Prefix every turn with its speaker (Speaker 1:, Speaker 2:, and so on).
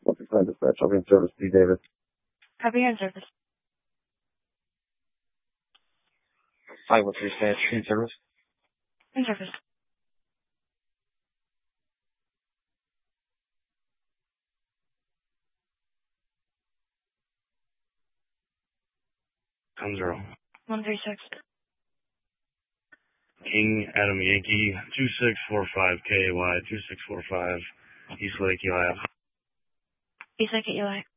Speaker 1: What's the plan dispatch? I'll be in service, D. Davis.
Speaker 2: Copy your service.
Speaker 1: Hi, what's your dispatch? In service?
Speaker 2: In service.
Speaker 3: Pound 0.
Speaker 2: 136.
Speaker 3: King Adam Yankee 2645 KAY 2645 East Lake Eli.
Speaker 2: East Lake at Eli.